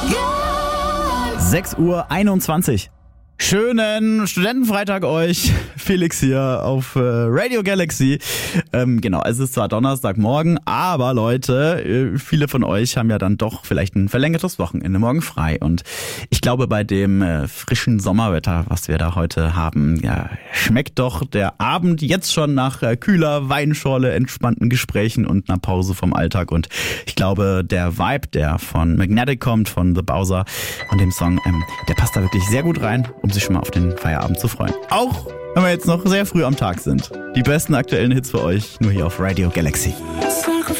6:21 Uhr. Schönen Studentenfreitag euch. Felix hier auf Radio Galaxy. Genau, es ist zwar Donnerstagmorgen, aber Leute, viele von euch haben ja dann doch vielleicht ein verlängertes Wochenende morgen frei. Und ich glaube, bei dem frischen Sommerwetter, was wir da heute haben, ja, schmeckt doch der Abend jetzt schon nach kühler Weinschorle, entspannten Gesprächen und einer Pause vom Alltag. Und ich glaube, der Vibe, der von Magnetic kommt, von The Bowser und dem Song, der passt da wirklich sehr gut rein, um sich schon mal auf den Feierabend zu freuen. Auch wenn wir jetzt noch sehr früh am Tag sind. Die besten aktuellen Hits für euch nur hier auf Radio Galaxy.